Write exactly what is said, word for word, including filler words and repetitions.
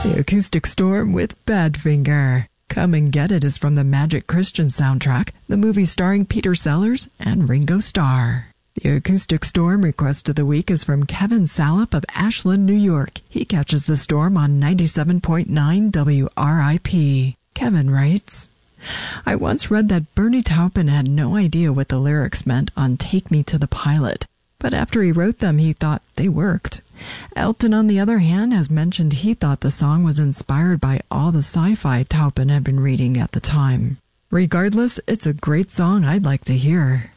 The Acoustic Storm with Badfinger. Come and Get It is from the Magic Christian soundtrack, the movie starring Peter Sellers and Ringo Starr. The Acoustic Storm request of the week is from Kevin Salop of Ashland, New York. He catches the storm on ninety-seven point nine W R I P. Kevin writes, I once read that Bernie Taupin had no idea what the lyrics meant on Take Me to the Pilot, but after he wrote them, he thought they worked. Elton, on the other hand, has mentioned he thought the song was inspired by all the sci-fi Taupin had been reading at the time. Regardless, it's a great song I'd like to hear.